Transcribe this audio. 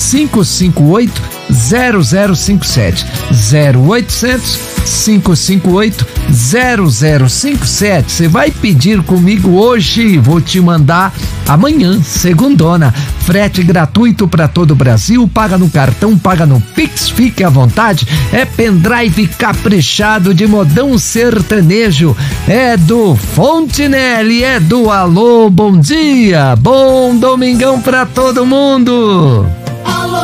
558 0057. 0800 558 0057. Você vai pedir comigo hoje, vou te mandar amanhã, segundona. Frete gratuito para todo o Brasil, paga no cartão, paga no Pix, fique à vontade. É pendrive caprichado de modão sertanejo. É do Fontinelli, é do Alô, bom dia, bom domingão para todo mundo.